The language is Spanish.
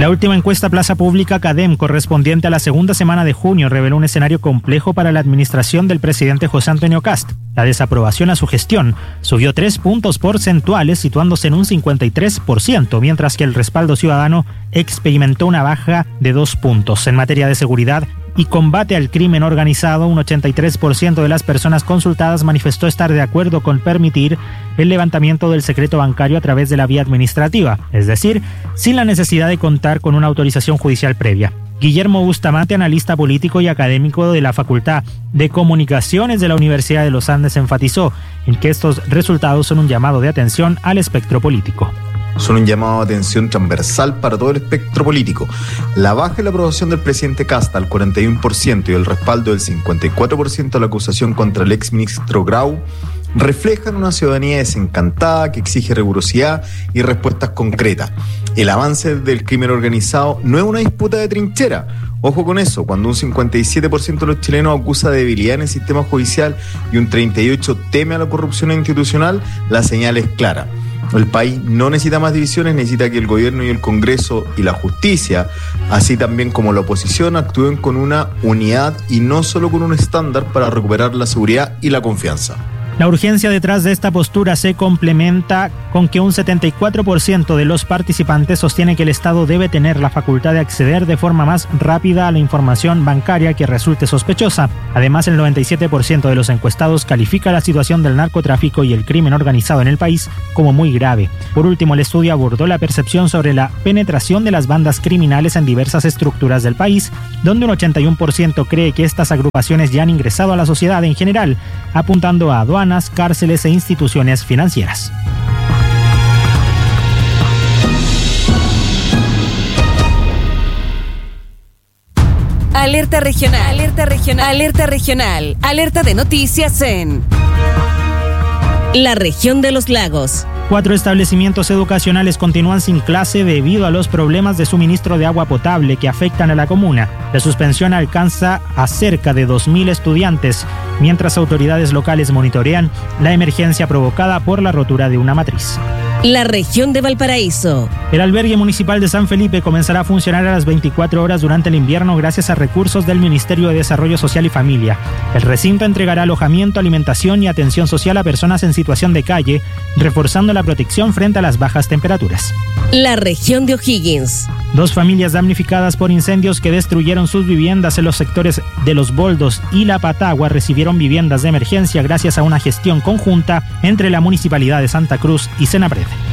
La última encuesta Plaza Pública CADEM, correspondiente a la segunda semana de junio, reveló un escenario complejo para la administración del presidente José Antonio Kast. La desaprobación a su gestión subió 3 puntos porcentuales, situándose en un 53%, mientras que el respaldo ciudadano experimentó una baja de 2 puntos. En materia de seguridad y combate al crimen organizado, un 83% de las personas consultadas manifestó estar de acuerdo con permitir el levantamiento del secreto bancario a través de la vía administrativa, es decir, sin la necesidad de contar con una autorización judicial previa. Guillermo Bustamante, analista político y académico de la Facultad de Comunicaciones de la Universidad de los Andes, enfatizó en que estos resultados son un llamado de atención al espectro político. Son un llamado de atención transversal para todo el espectro político. La baja en la aprobación del presidente Kast al 41% y el respaldo del 54% a la acusación contra el exministro Grau reflejan una ciudadanía desencantada que exige rigurosidad y respuestas concretas. El avance del crimen organizado no es una disputa de trinchera. Ojo con eso, cuando un 57% de los chilenos acusa de debilidad en el sistema judicial y un 38% teme a la corrupción institucional, la señal es clara. El país no necesita más divisiones, necesita que el gobierno y el Congreso y la justicia, así también como la oposición, actúen con una unidad y no solo con un estándar para recuperar la seguridad y la confianza. La urgencia detrás de esta postura se complementa con que un 74% de los participantes sostiene que el Estado debe tener la facultad de acceder de forma más rápida a la información bancaria que resulte sospechosa. Además, el 97% de los encuestados califica la situación del narcotráfico y el crimen organizado en el país como muy grave. Por último, el estudio abordó la percepción sobre la penetración de las bandas criminales en diversas estructuras del país, donde un 81% cree que estas agrupaciones ya han ingresado a la sociedad en general, apuntando a aduanas, cárceles e instituciones financieras. Alerta regional, alerta regional, alerta regional, alerta de noticias en la región de los lagos. 4 establecimientos educacionales continúan sin clase debido a los problemas de suministro de agua potable que afectan a la comuna. La suspensión alcanza a cerca de 2.000 estudiantes, mientras autoridades locales monitorean la emergencia provocada por la rotura de una matriz. La región de Valparaíso. El albergue municipal de San Felipe comenzará a funcionar a las 24 horas durante el invierno gracias a recursos del Ministerio de Desarrollo Social y Familia. El recinto entregará alojamiento, alimentación y atención social a personas en situación de calle, reforzando la protección frente a las bajas temperaturas. La región de O'Higgins. 2 familias damnificadas por incendios que destruyeron sus viviendas en los sectores de Los Boldos y La Patagua recibieron viviendas de emergencia gracias a una gestión conjunta entre la Municipalidad de Santa Cruz y Senapred.